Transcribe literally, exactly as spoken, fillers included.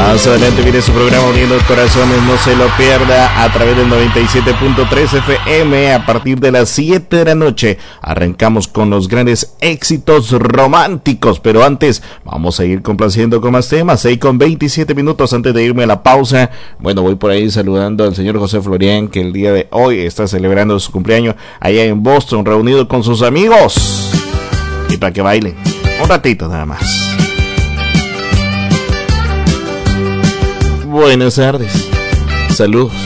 Más adelante viene su programa Uniendo Corazones, no se lo pierda a través del noventa y siete punto tres F M a partir de las siete de la noche. Arrancamos con los grandes éxitos románticos, pero antes vamos a ir complaciendo con más temas. seis con veintisiete minutos antes de irme a la pausa. Bueno, voy por ahí saludando al señor José Florian, que el día de hoy está celebrando su cumpleaños allá en Boston, reunido con sus amigos. Y para que bailen un ratito nada más. Buenas tardes, saludos.